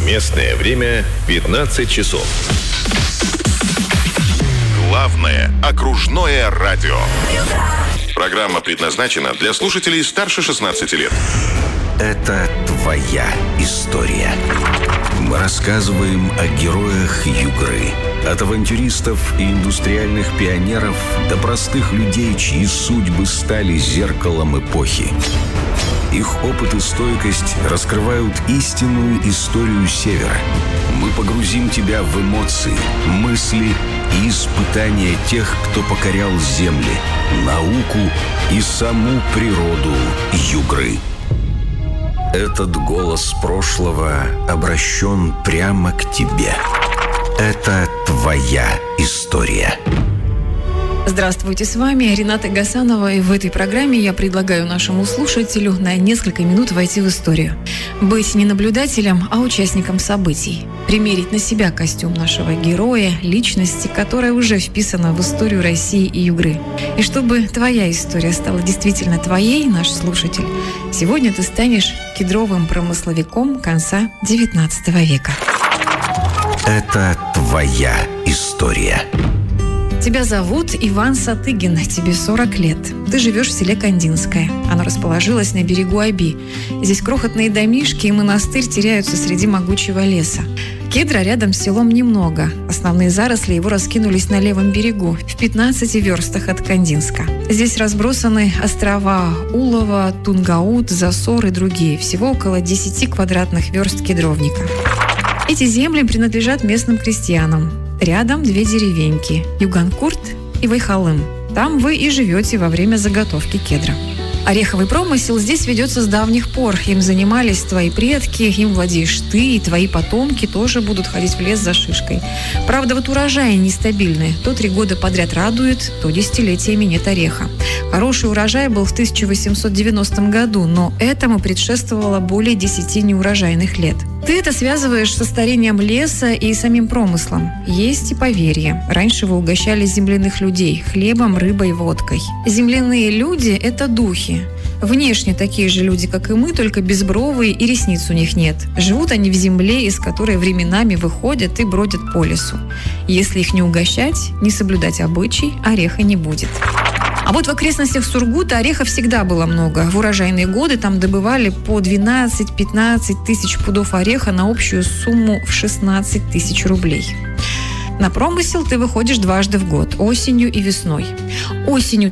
Местное время 15 часов. Главное окружное радио. Программа предназначена для слушателей старше 16 лет. Это твоя история. Мы рассказываем о героях Югры. От авантюристов и индустриальных пионеров до простых людей, чьи судьбы стали зеркалом эпохи. Их опыт и стойкость раскрывают истинную историю Севера. Мы погрузим тебя в эмоции, мысли и испытания тех, кто покорял земли, науку и саму природу Югры. Этот голос прошлого обращен прямо к тебе. Это твоя история. Здравствуйте, с вами Рената Гасанова, и в этой программе я предлагаю нашему слушателю на несколько минут войти в историю. Быть не наблюдателем, а участником событий. Примерить на себя костюм нашего героя, личности, которая уже вписана в историю России и Югры. И чтобы твоя история стала действительно твоей, наш слушатель, сегодня ты станешь кедровым промысловиком конца XIX века. Это твоя история. Тебя зовут Иван Сатыгин, тебе 40 лет. Ты живешь в селе Кандинское. Оно расположилось на берегу Оби. Здесь крохотные домишки и монастырь теряются среди могучего леса. Кедра рядом с селом немного. Основные заросли его раскинулись на левом берегу, в 15 верстах от Кандинска. Здесь разбросаны острова Улова, Тунгаут, Засор и другие. Всего около 10 квадратных верст кедровника. Эти земли принадлежат местным крестьянам. Рядом две деревеньки – Юганкурт и Вайхалым. Там вы и живете во время заготовки кедра. Ореховый промысел здесь ведется с давних пор. Им занимались твои предки, им владеешь ты, и твои потомки тоже будут ходить в лес за шишкой. Правда, вот урожаи нестабильные. То 3 года подряд радует, то десятилетиями нет ореха. Хороший урожай был в 1890 году, но этому предшествовало более 10 неурожайных лет. Ты это связываешь со старением леса и самим промыслом. Есть и поверье. Раньше вы угощали земляных людей хлебом, рыбой, водкой. Земляные люди – это духи. Внешне такие же люди, как и мы, только безбровые и ресниц у них нет. Живут они в земле, из которой временами выходят и бродят по лесу. Если их не угощать, не соблюдать обычай, ореха не будет. А вот в окрестностях Сургута ореха всегда было много. В урожайные годы там добывали по 12-15 тысяч пудов ореха на общую сумму в 16 тысяч рублей. На промысел ты выходишь дважды в год – осенью и весной. Осенью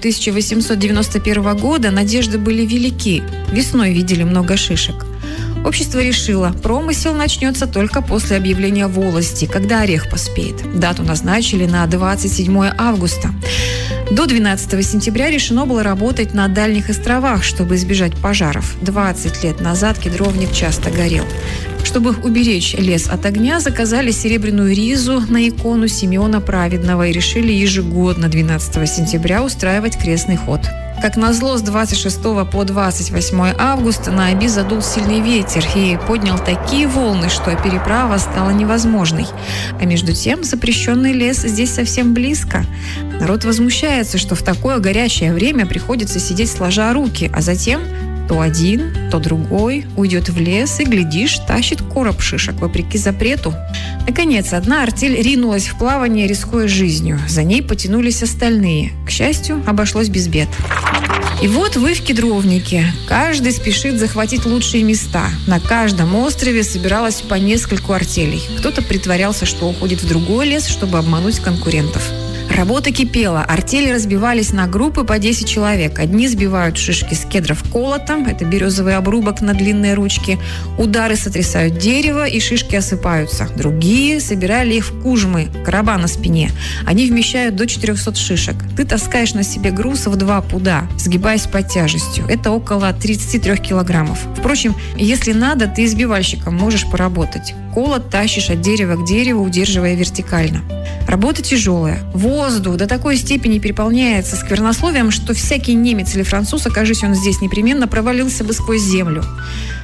1891 года надежды были велики. Весной видели много шишек. Общество решило, промысел начнется только после объявления волости, когда орех поспеет. Дату назначили на 27 августа. До 12 сентября решено было работать на дальних островах, чтобы избежать пожаров. 20 лет назад кедровник часто горел. Чтобы уберечь лес от огня, заказали серебряную ризу на икону Симеона Праведного и решили ежегодно 12 сентября устраивать крестный ход. Как назло, с 26 по 28 августа на Оби задул сильный ветер и поднял такие волны, что переправа стала невозможной. А между тем запрещенный лес здесь совсем близко. Народ возмущается, что в такое горячее время приходится сидеть сложа руки, а затем то один, то другой уйдет в лес и, глядишь, тащит короб шишек вопреки запрету. Наконец, одна артель ринулась в плавание, рискуя жизнью. За ней потянулись остальные. К счастью, обошлось без бед. И вот вы в кедровнике. Каждый спешит захватить лучшие места. На каждом острове собиралось по нескольку артелей. Кто-то притворялся, что уходит в другой лес, чтобы обмануть конкурентов. Работа кипела, артели разбивались на группы по 10 человек. Одни сбивают шишки с кедров колотом, это березовый обрубок на длинные ручки. Удары сотрясают дерево, и шишки осыпаются. Другие собирали их в кужмы, короба на спине. Они вмещают до 400 шишек. Ты таскаешь на себе груз в 2 пуда, сгибаясь под тяжестью. Это около 33 килограммов. Впрочем, если надо, ты избивальщиком можешь поработать. Колот тащишь от дерева к дереву, удерживая вертикально. Работа тяжелая. Воздух до такой степени переполняется сквернословием, что всякий немец или француз, окажись он здесь, непременно провалился бы сквозь землю.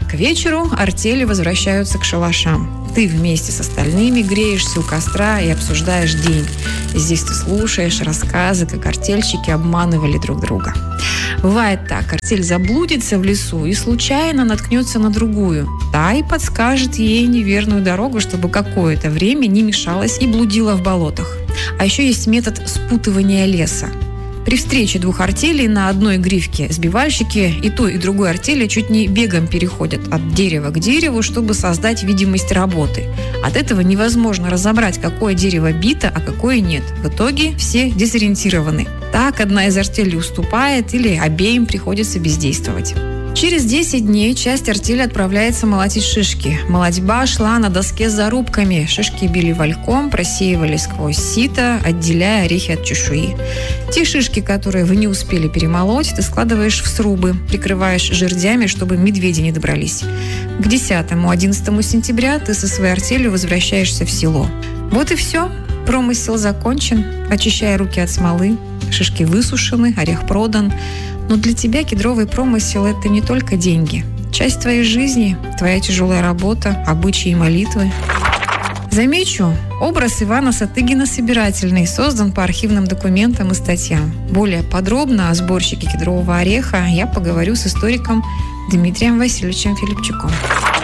К вечеру артели возвращаются к шалашам. Ты вместе с остальными греешься у костра и обсуждаешь день. Здесь ты слушаешь рассказы, как артельщики обманывали друг друга. Бывает так, артель заблудится в лесу и случайно наткнется на другую. Та и подскажет ей неверную дорогу, чтобы какое-то время не мешалась и блудила в болотах. А еще есть метод спутывания леса. При встрече двух артелей на одной гривке сбивальщики и той, и другой артели чуть не бегом переходят от дерева к дереву, чтобы создать видимость работы. От этого невозможно разобрать, какое дерево бито, а какое нет. В итоге все дезориентированы. Так одна из артелей уступает или обеим приходится бездействовать. Через 10 дней часть артели отправляется молотить шишки. Молотьба шла на доске с зарубками. Шишки били вальком, просеивали сквозь сито, отделяя орехи от чешуи. Те шишки, которые вы не успели перемолоть, ты складываешь в срубы, прикрываешь жердями, чтобы медведи не добрались. К 10-11 сентября ты со своей артелью возвращаешься в село. Вот и все. Промысел закончен. Очищая руки от смолы. Шишки высушены, орех продан. Но для тебя кедровый промысел – это не только деньги. Часть твоей жизни, твоя тяжелая работа, обычаи и молитвы. Замечу, образ Ивана Сатыгина собирательный, создан по архивным документам и статьям. Более подробно о сборщике кедрового ореха я поговорю с историком Дмитрием Васильевичем Филипчуком.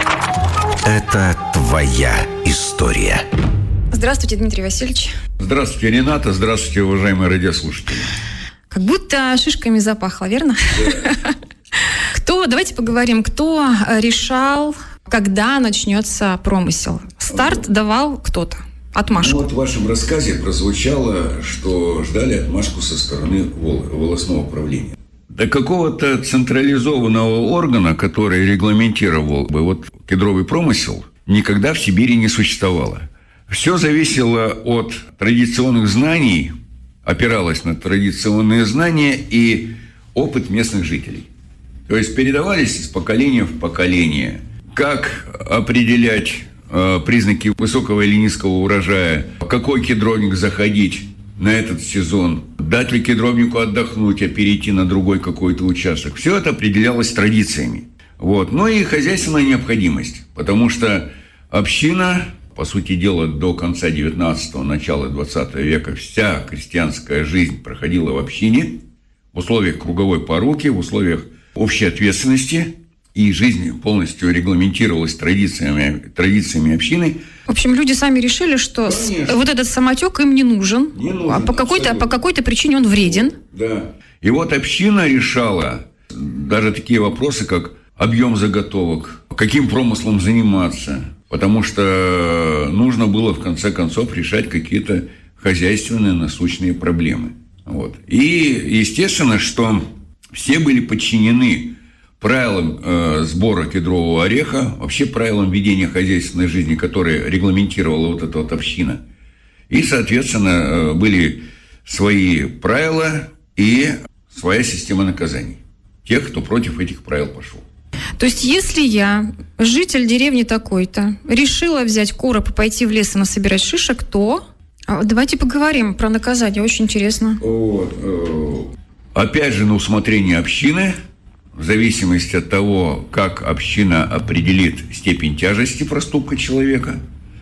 Это твоя история. Здравствуйте, Дмитрий Васильевич. Здравствуйте, Рената. Здравствуйте, уважаемые радиослушатели. Как будто шишками запахло, верно? Да. Давайте поговорим, кто решал, когда начнется промысел? Старт давал кто-то, отмашку. В вашем рассказе прозвучало, что ждали отмашку со стороны волостного управления. До какого-то централизованного органа, который регламентировал бы кедровый промысел, никогда в Сибири не существовало. Все зависело от традиционных знаний, опиралось на традиционные знания и опыт местных жителей. То есть передавались из поколения в поколение. Как определять признаки высокого или низкого урожая, какой кедровник заходить на этот сезон, дать ли кедровнику отдохнуть, а перейти на другой какой-то участок. Все это определялось традициями. Ну и хозяйственная необходимость, потому что община, по сути дела, до конца 19-го, начала 20 века вся крестьянская жизнь проходила в общине, в условиях круговой поруки, в условиях общей ответственности, и жизнь полностью регламентировалась традициями общины. В общем, люди сами решили, что этот самотек им не нужен, а по какой-то причине он вреден. Да. И община решала даже такие вопросы, как объем заготовок, каким промыслом заниматься, потому что нужно было, в конце концов, решать какие-то хозяйственные насущные проблемы. И естественно, что все были подчинены правилам сбора кедрового ореха, вообще правилам ведения хозяйственной жизни, которые регламентировала эта община. И, соответственно, были свои правила и своя система наказаний тех, кто против этих правил пошел. То есть, если я, житель деревни такой-то, решила взять короб и пойти в лес и насобирать шишек, то... Давайте поговорим про наказание, очень интересно. Опять же, на усмотрение общины, в зависимости от того, как община определит степень тяжести проступка человека,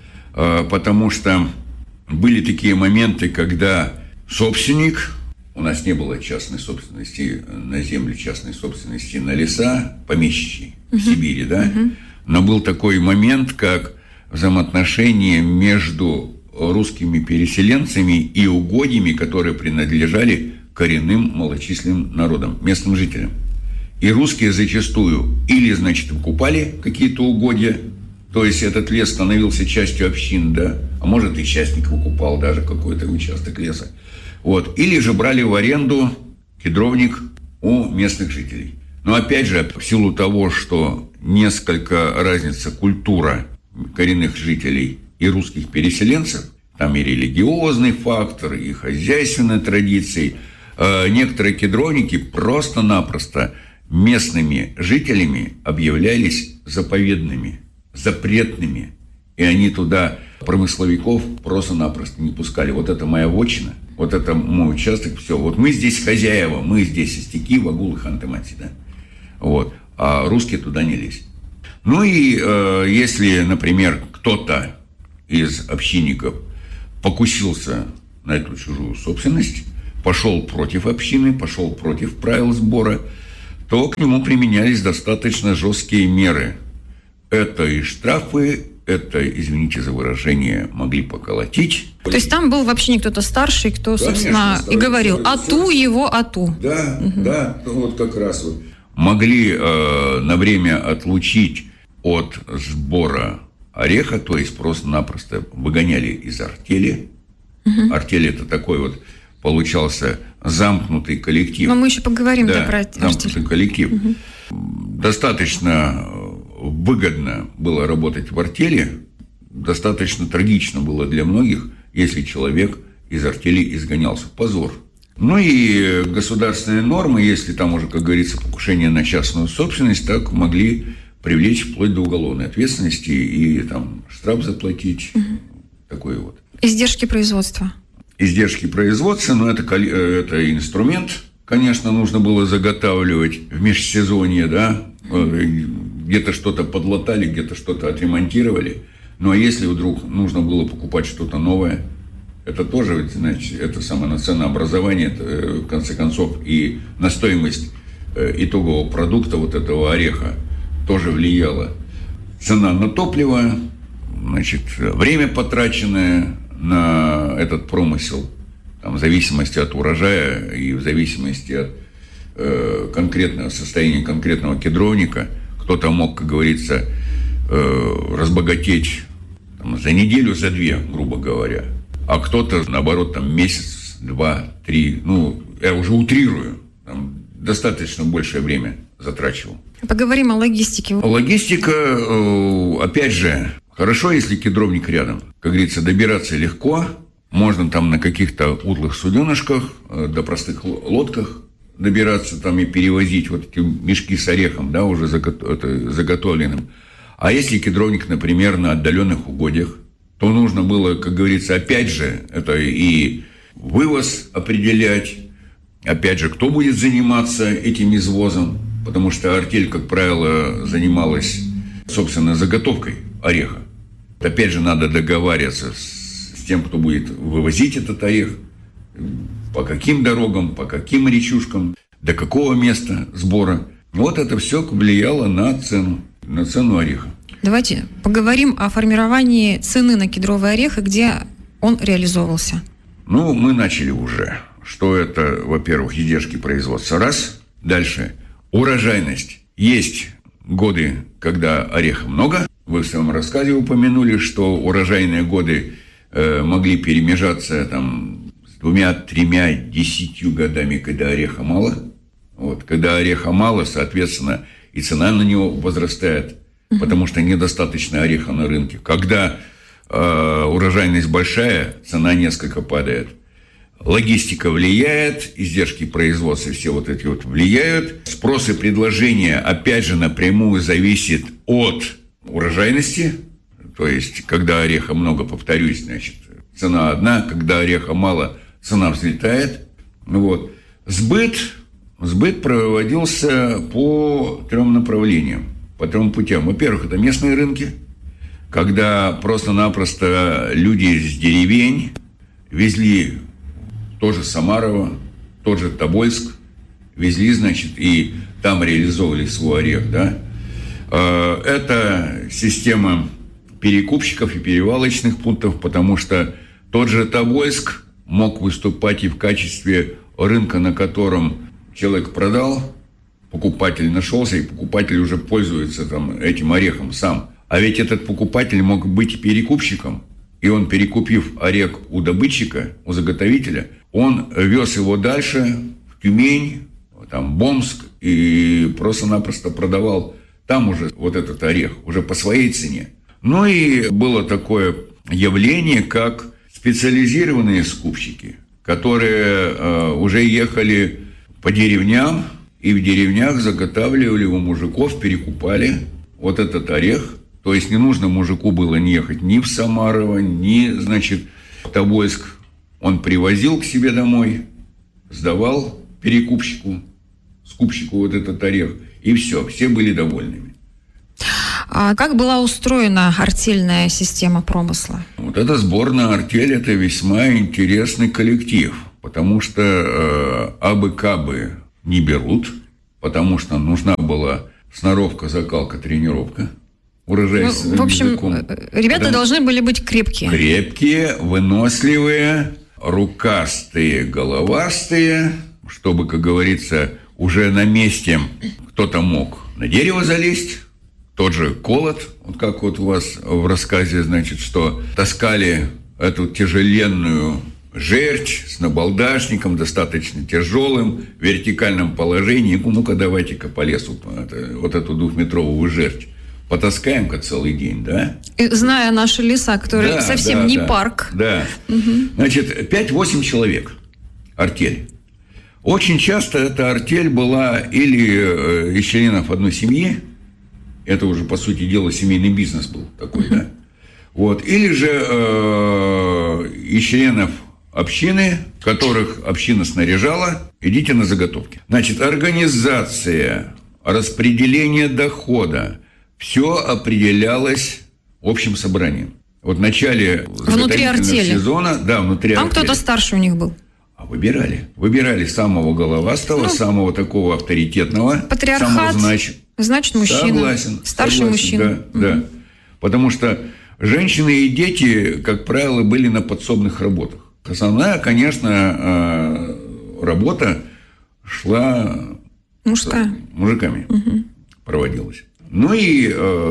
потому что были такие моменты, когда собственник, у нас не было частной собственности на землю, частной собственности на леса, помещичьи в Сибири, да, но был такой момент, как взаимоотношения между русскими переселенцами и угодьями, которые принадлежали коренным малочисленным народам, местным жителям. И русские зачастую или, выкупали какие-то угодья, то есть этот лес становился частью общин, да, а может и частник выкупал даже какой-то участок леса. Или же брали в аренду кедровник у местных жителей. Но опять же, в силу того, что несколько разница культура коренных жителей и русских переселенцев, там и религиозный фактор, и хозяйственные традиции, некоторые кедровники просто-напросто местными жителями объявлялись заповедными, запретными, и они туда промысловиков просто-напросто не пускали. Это моя вотчина, это мой участок, все. Мы здесь хозяева, мы здесь истяки, вагулы, ханты-мати, да. А русские туда не лезть. Ну и если, например, кто-то из общинников покусился на эту чужую собственность, пошел против общины, пошел против правил сбора, то к нему применялись достаточно жесткие меры. Это и штрафы, это, извините за выражение, могли поколотить. То есть там был вообще не кто-то старший, кто, собственно, и говорил «ату его, ату». Да, да, вот как раз вот. Могли на время отлучить от сбора ореха, то есть просто-напросто выгоняли из артели. Артель – это такой вот получался замкнутый коллектив. Но мы еще поговорим про артель. Замкнутый коллектив. Достаточно выгодно было работать в артели, достаточно трагично было для многих, если человек из артели изгонялся. Позор. Ну и государственные нормы, если там уже, как говорится, покушение на частную собственность, так могли привлечь вплоть до уголовной ответственности и там штраф заплатить. Такой вот. Издержки производства. Издержки производства, но это инструмент, конечно, нужно было заготавливать в межсезонье, да, где-то что-то подлатали, где-то что-то отремонтировали. Ну а если вдруг нужно было покупать что-то новое, это тоже, значит, это самое на ценообразование, в конце концов, и на стоимость итогового продукта вот этого ореха тоже влияло. Цена на топливо, значит, время, потраченное на этот промысел, там, в зависимости от урожая и в зависимости от конкретного состояния конкретного кедровника, кто-то мог, как говорится, разбогатеть там, за неделю, за две, грубо говоря. А кто-то, наоборот, там месяц, 2, 3, ну, я уже утрирую, там, достаточно большее время затрачивал. Поговорим о логистике. Логистика, опять же, хорошо, если кедровник рядом. Как говорится, добираться легко. Можно там на каких-то утлых суденышках, до простых лодках добираться там и перевозить вот эти мешки с орехом, да, уже заготовленным. А если кедровник, например, на отдаленных угодьях, то нужно было, как говорится, опять же, это и вывоз определять, опять же, кто будет заниматься этим извозом, потому что артель, как правило, занималась, собственно, заготовкой ореха. Опять же, надо договариваться с тем, кто будет вывозить этот орех, по каким дорогам, по каким речушкам, до какого места сбора. Вот это все влияло на цену ореха. Давайте поговорим о формировании цены на кедровый орех и где он реализовывался. Ну, мы начали уже, что это, во-первых, издержки производства, раз. Дальше, урожайность. Есть годы, когда ореха много. Вы в своем рассказе упомянули, что урожайные годы могли перемежаться там, с 2, 3, 10 годами, когда ореха мало. Вот, когда ореха мало, соответственно, и цена на него возрастает, потому что недостаточно ореха на рынке. Когда урожайность большая, цена несколько падает. Логистика влияет, издержки производства все вот эти вот влияют. Спрос и предложение, опять же, напрямую зависит от урожайности. То есть, когда ореха много, повторюсь, значит, цена одна. Когда ореха мало, цена взлетает. Вот. Сбыт проводился по 3 направлениям, по 3 путям. Во-первых, это местные рынки, когда просто-напросто люди из деревень везли тоже Самарово, тот же Тобольск, везли, значит, и там реализовывали свой орех, да. Это система перекупщиков и перевалочных пунктов, потому что тот же Тобольск мог выступать и в качестве рынка, на котором человек продал, покупатель нашелся, и покупатель уже пользуется там, этим орехом сам. А ведь этот покупатель мог быть перекупщиком, и он, перекупив орех у добытчика, у заготовителя, он вез его дальше в Тюмень, там, Бомск, и просто-напросто продавал там уже вот этот орех, уже по своей цене. Ну и было такое явление, как специализированные скупщики, которые уже ехали по деревням, и в деревнях заготавливали у мужиков, перекупали вот этот орех. То есть не нужно мужику было не ехать ни в Самарово, ни, значит, в Тобольск. Он привозил к себе домой, сдавал перекупщику, скупщику вот этот орех, и все были довольными. А как была устроена артельная система промысла? Вот эта сборная артель – это весьма интересный коллектив, потому что абы-кабы не берут, потому что нужна была сноровка, закалка, тренировка. Выражаясь в общем, языком. ребята должны были быть крепкие. Крепкие, выносливые, рукастые, головастые, чтобы, как говорится, уже на месте кто-то мог на дерево залезть. Тот же колот, вот как вот у вас в рассказе, значит, что таскали эту тяжеленную жердь с набалдашником, достаточно тяжелым, в вертикальном положении. Ну-ка, давайте-ка по лесу вот эту 2-метровую жердь потаскаем-ка целый день, да? И, зная наши леса, которые совсем не парк. Да. Значит, 5-8 человек артель. Очень часто эта артель была или из членов одной семьи, это уже, по сути дела, семейный бизнес был такой, да? Вот. Или же из членов общины, которых община снаряжала, идите на заготовки. Значит, организация, распределение дохода, все определялось общим собранием. Вот в начале заготовительного сезона... Да, внутри там артели. Кто-то старше у них был? А выбирали. Выбирали самого головастого, самого такого авторитетного. Патриархат, значит, мужчина. Согласен. Старший мужчина. Да. Потому что женщины и дети, как правило, были на подсобных работах. Основная, конечно, работа шла мужиками, проводилась. Ну и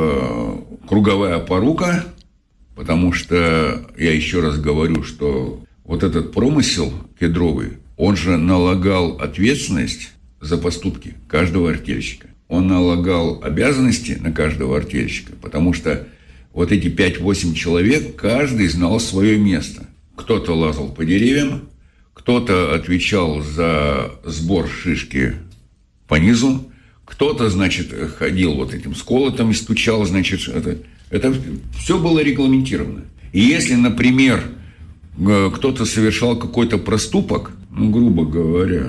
круговая порука, потому что, я еще раз говорю, что вот этот промысел кедровый, он же налагал ответственность за поступки каждого артельщика. Он налагал обязанности на каждого артельщика, потому что вот эти 5-8 человек, каждый знал свое место. Кто-то лазал по деревьям, кто-то отвечал за сбор шишки по низу, кто-то, значит, ходил вот этим сколотом и стучал, значит, это все было регламентировано. И если, например, кто-то совершал какой-то проступок, ну, грубо говоря,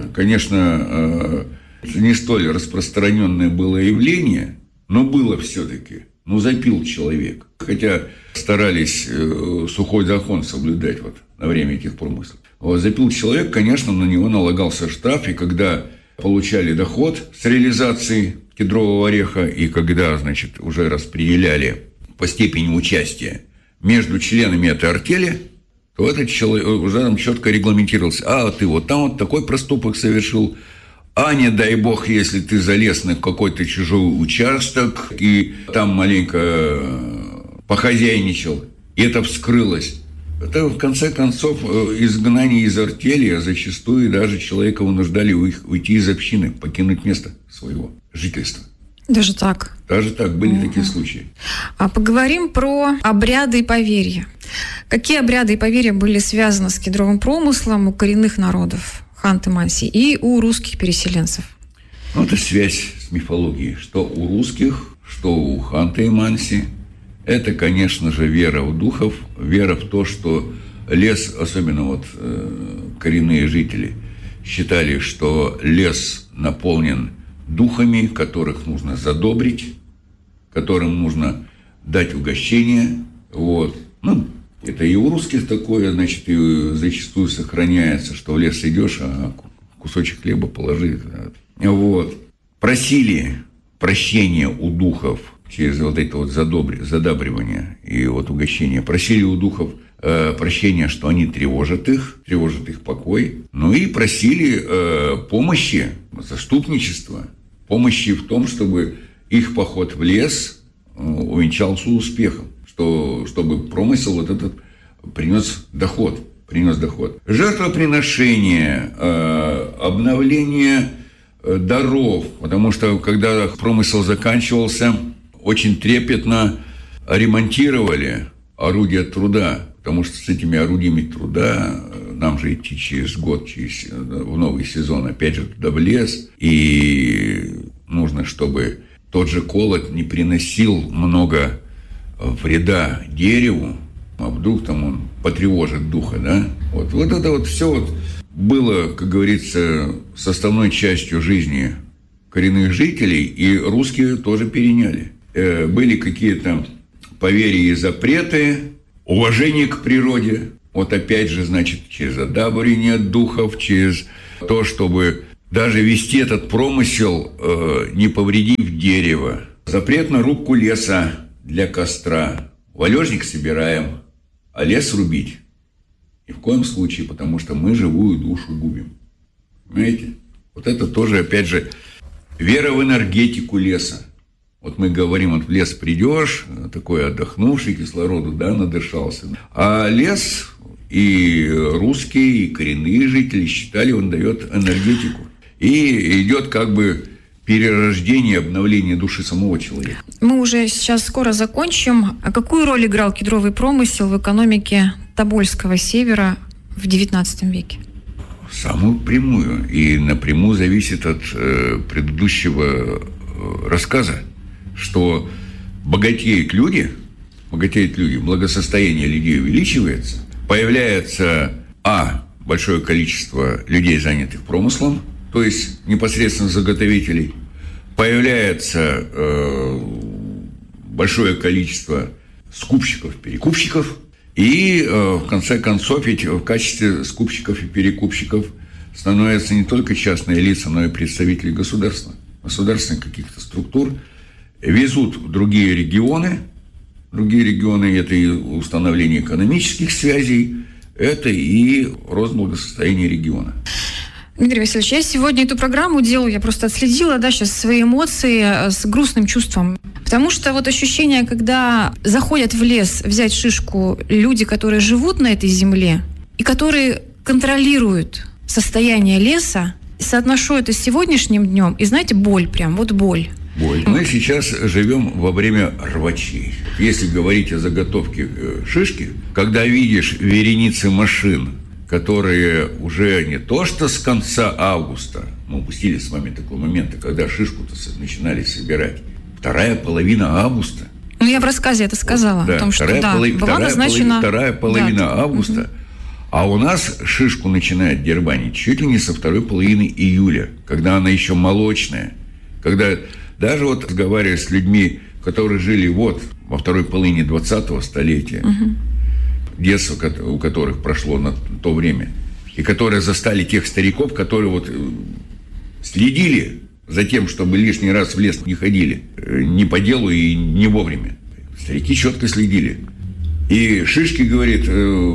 конечно, не столь распространенное было явление, но было все-таки. Ну, запил человек. Хотя старались сухой закон соблюдать вот на время этих промыслов. Вот, запил человек, конечно, на него налагался штраф, и когда получали доход с реализации кедрового ореха, и когда, значит, уже распределяли по степени участия между членами этой артели, то этот человек уже там четко регламентировался. А ты вот там вот такой проступок совершил, а не дай бог, если ты залез на какой-то чужой участок и там маленько похозяйничал, и это вскрылось. Это, в конце концов, изгнание из артели, а зачастую даже человека вынуждали уйти из общины, покинуть место своего жительства. Даже так? Даже так, были такие случаи. А поговорим про обряды и поверья. Какие обряды и поверья были связаны с кедровым промыслом у коренных народов Ханты-Манси и у русских переселенцев? Ну, это связь с мифологией. Что у русских, что у Ханты-Манси. Это, конечно же, вера в духов, вера в то, что лес, особенно вот коренные жители, считали, что лес наполнен духами, которых нужно задобрить, которым нужно дать угощение. Вот. Ну, это и у русских такое, значит, и зачастую сохраняется, что в лес идешь, а кусочек хлеба положи. Вот. Просили прощения у духов через вот это вот задабривание и вот угощение. Просили у духов прощения, что они тревожат их покой. Ну и просили помощи, заступничества, помощи в том, чтобы их поход в лес увенчался успехом, чтобы промысел вот этот принес доход. Жертвоприношение, обновление даров, потому что когда промысел заканчивался, очень трепетно ремонтировали орудия труда, потому что с этими орудиями труда нам же идти через год, в новый сезон, опять же, туда в лес, и нужно, чтобы тот же колот не приносил много вреда дереву, а вдруг там он потревожит духа, да? Вот это вот все вот было, как говорится, составной частью жизни коренных жителей, и русские тоже переняли. были какие-то поверья и запреты, уважение к природе. Вот опять же, значит, через одабривание духов, через то, чтобы даже вести этот промысел, не повредив дерево. Запрет на рубку леса для костра. Валежник собираем, а лес рубить ни в коем случае, потому что мы живую душу губим. Понимаете? Вот это тоже, опять же, вера в энергетику леса. Вот мы говорим, вот в лес придешь, такой отдохнувший, кислороду, да, надышался. А лес и русские, и коренные жители считали, он дает энергетику. И идет как бы перерождение, обновление души самого человека. Мы уже сейчас скоро закончим. А какую роль играл кедровый промысел в экономике Тобольского севера в XIX веке? Самую прямую. И напрямую зависит от предыдущего рассказа, что богатеют люди, благосостояние людей увеличивается, появляется большое количество людей, занятых промыслом, то есть непосредственно заготовителей, появляется большое количество скупщиков, перекупщиков, и в конце концов ведь в качестве скупщиков и перекупщиков становятся не только частные лица, но и представители государства, государственных каких-то структур, везут в другие регионы, это и установление экономических связей, это и рост благосостояния региона. Дмитрий Васильевич, я сегодня эту программу делаю, я просто отследила, сейчас свои эмоции с грустным чувством. Потому что вот ощущение, когда заходят в лес взять шишку люди, которые живут на этой земле и которые контролируют состояние леса, соотношу это с сегодняшним днем, и знаете, боль. Мы сейчас живем во время рвачей. Если говорить о заготовке шишки, когда видишь вереницы машин, которые уже не то что с конца августа, мы упустили с вами такой момент, когда шишку-то начинали собирать, вторая половина августа. Я в рассказе это сказала, о том, что была назначена... Вторая половина августа, а у нас шишку начинает дербанить чуть ли не со второй половины июля, когда она еще молочная, когда даже вот разговаривая с людьми, которые жили во второй половине 20-го столетия, детство у которых прошло на то время, и которые застали тех стариков, которые следили за тем, чтобы лишний раз в лес не ходили, не по делу и не вовремя. Старики четко следили. И шишки, говорит,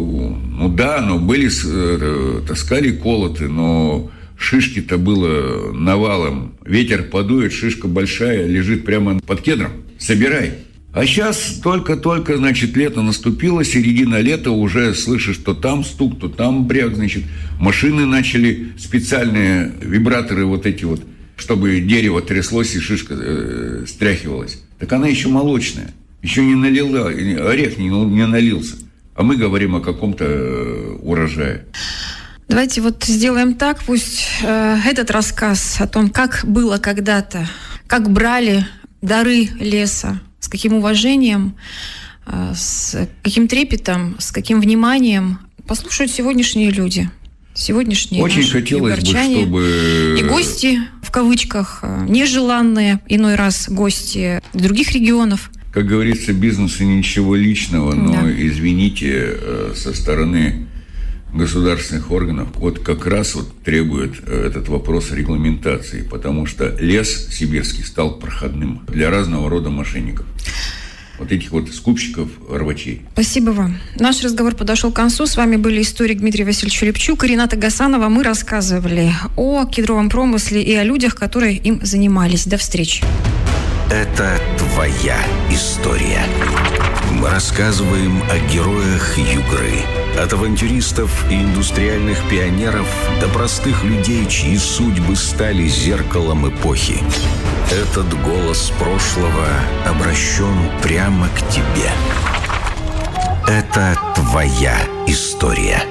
таскали колоты, но шишки-то было навалом. Ветер подует, шишка большая, лежит прямо под кедром. Собирай. А сейчас только-только, лето наступило, середина лета, уже слышишь, то там стук, то там бряк, машины начали, специальные вибраторы чтобы дерево тряслось и шишка стряхивалась. Так она еще молочная, еще не налила, орех не налился. А мы говорим о каком-то урожае. Давайте сделаем так, пусть этот рассказ о том, как было когда-то, как брали дары леса, с каким уважением, с каким трепетом, с каким вниманием послушают сегодняшние люди. Сегодняшние очень хотелось бы, чтобы... И гости, в кавычках, нежеланные, иной раз гости других регионов. Как говорится, бизнесу ничего личного, но, извините, со стороны государственных органов как раз требует этот вопрос регламентации, потому что лес сибирский стал проходным для разного рода мошенников. Этих скупщиков, рвачей. Спасибо вам. Наш разговор подошел к концу. С вами были историк Дмитрий Васильевич Лепчук и Рената Гасанова. Мы рассказывали о кедровом промысле и о людях, которые им занимались. До встречи. Это твоя история. Мы рассказываем о героях Югры. От авантюристов и индустриальных пионеров до простых людей, чьи судьбы стали зеркалом эпохи. Этот голос прошлого обращен прямо к тебе. Это твоя история.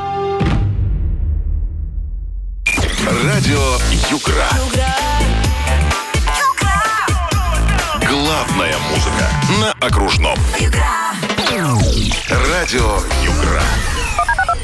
Радио Югра. Главная музыка на окружном. Радио Югра.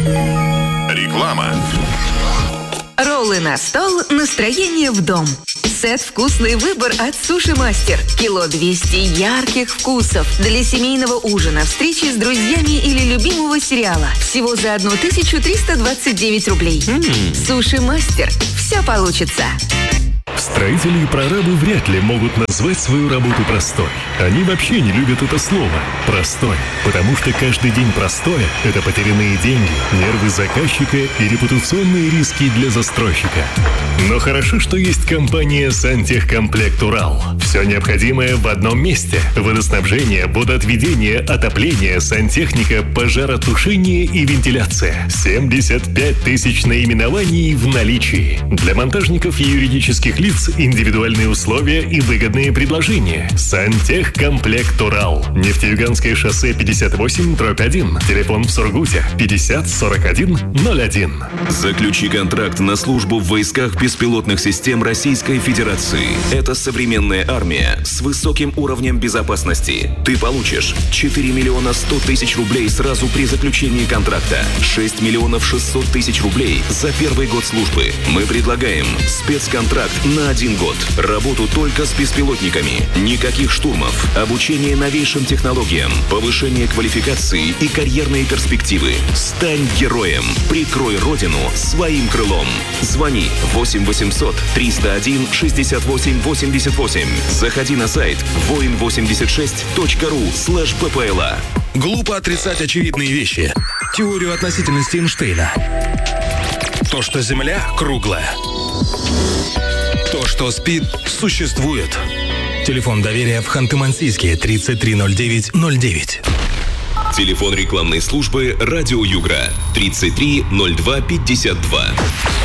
Реклама. Роллы на стол, настроение в дом. Сет «Вкусный выбор» от Суши Мастер. Кило 200 ярких вкусов для семейного ужина, встречи с друзьями или любимого сериала. Всего за 1329 рублей. Суши Мастер. Все получится. Строители и прорабы вряд ли могут назвать свою работу простой. Они вообще не любят это слово «простой», потому что каждый день простое – это потерянные деньги, нервы заказчика и репутационные риски для застройщика. Но хорошо, что есть компания «Сантехкомплект Урал». Все необходимое в одном месте – водоснабжение, водоотведение, отопление, сантехника, пожаротушение и вентиляция. 75 тысяч наименований в наличии. Для монтажников и юридических лиц индивидуальные условия и выгодные предложения. Сантехкомплект Урал. Нефтеюганское шоссе 58/1. Телефон в Сургуте 50 41 01. Заключи контракт на службу в войсках беспилотных систем Российской Федерации. Это современная армия с высоким уровнем безопасности. Ты получишь 4 миллиона 100 тысяч рублей сразу при заключении контракта, 6 миллионов 600 тысяч рублей за первый год службы. Мы предлагаем спецконтракт на 1 год. Работу только с беспилотниками. Никаких штурмов. Обучение новейшим технологиям. Повышение квалификации и карьерные перспективы. Стань героем. Прикрой родину своим крылом. Звони 8 800 301 68 88. Заходи на сайт voin86.ru/ppla. Глупо отрицать очевидные вещи. Теорию относительности Эйнштейна. То, что Земля круглая. То, что спит, существует. Телефон доверия в Ханты-Мансийске 330909. Телефон рекламной службы «Радио Югра» 33 02 52.